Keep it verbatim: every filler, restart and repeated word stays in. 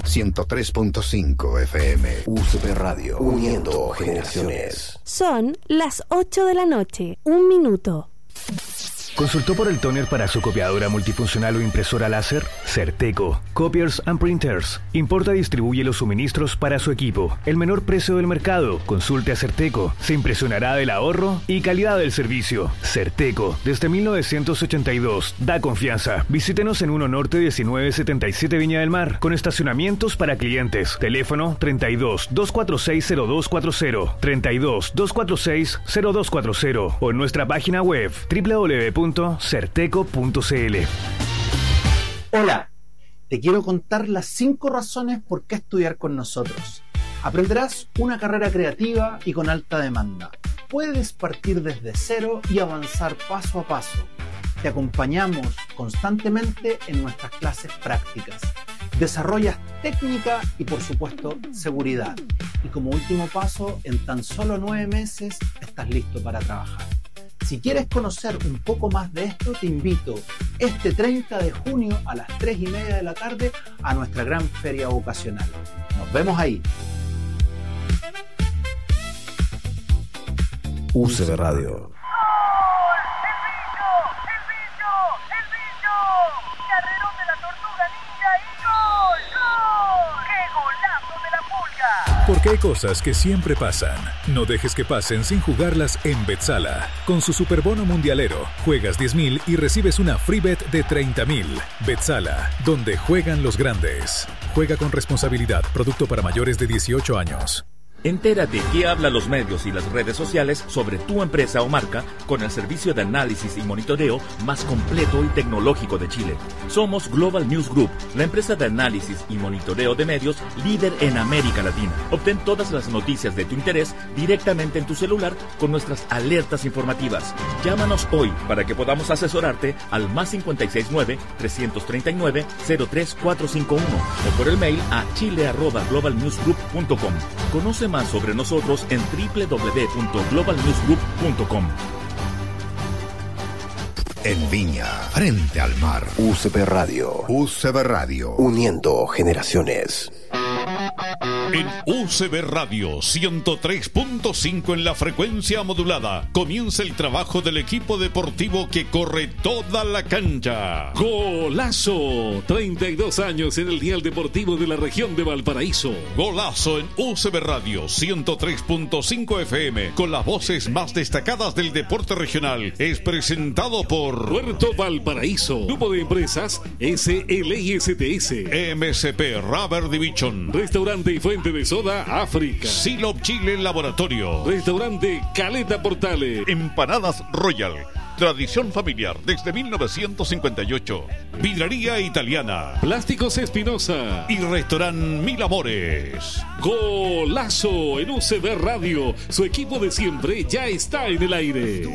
ciento tres punto cinco F M. U C P Radio, uniendo generaciones. Son las ocho de la noche, un minuto. ¿Consultó por el tóner para su copiadora multifuncional o impresora láser? Certeco, Copiers and Printers. Importa y distribuye los suministros para su equipo. El menor precio del mercado. Consulte a Certeco. Se impresionará del ahorro y calidad del servicio. Certeco, desde mil novecientos ochenta y dos. Da confianza. Visítenos en uno Norte diecinueve setenta y siete Viña del Mar, con estacionamientos para clientes. Teléfono treinta y dos, doscientos cuarenta y seis, cero dos cuarenta. treinta y dos, doscientos cuarenta y seis, cero dos cuarenta. O en nuestra página web doble u doble u doble u punto certeco punto c l. Hola, te quiero contar las cinco razones por qué estudiar con nosotros. Aprenderás una carrera creativa y con alta demanda. Puedes partir desde cero y avanzar paso a paso. Te acompañamos constantemente en nuestras clases prácticas. Desarrollas técnica y, por supuesto, seguridad. Y como último paso, en tan solo nueve meses estás listo para trabajar. Si quieres conocer un poco más de esto, te invito este treinta de junio a las tres y media de la tarde a nuestra gran feria vocacional. Nos vemos ahí. U C B Radio. Porque hay cosas que siempre pasan. No dejes que pasen sin jugarlas en Betsala. Con su superbono mundialero, juegas diez mil y recibes una free bet de treinta mil. Betsala, donde juegan los grandes. Juega con responsabilidad. Producto para mayores de dieciocho años. Entérate qué hablan los medios y las redes sociales sobre tu empresa o marca con el servicio de análisis y monitoreo más completo y tecnológico de Chile. Somos Global News Group, la empresa de análisis y monitoreo de medios líder en América Latina. Obtén todas las noticias de tu interés directamente en tu celular con nuestras alertas informativas. Llámanos hoy para que podamos asesorarte al más cinco seis nueve, tres tres nueve, cero tres cuatro cinco uno o por el mail a chile arroba global news group punto com. Conoce más sobre nosotros en doble u doble u doble u punto global news group punto com. En Viña, frente al mar. U C P Radio. U C B Radio, uniendo generaciones. En U C B Radio ciento tres punto cinco en la frecuencia modulada comienza el trabajo del equipo deportivo que corre toda la cancha. Golazo, treinta y dos años en el dial deportivo de la región de Valparaíso. Golazo en U C B Radio ciento tres punto cinco F M con las voces más destacadas del deporte regional. Es presentado por Puerto Valparaíso, Grupo de Empresas S L I S T S, M S P Rubber Division, Restaurante y Fuente de Soda África, Silop Chile Laboratorio, Restaurante Caleta Portales, Empanadas Royal, tradición familiar desde mil novecientos cincuenta y ocho, Vidrería Italiana, Plásticos Espinosa y Restaurant Mil Amores. Golazo en U C B Radio, su equipo de siempre ya está en el aire.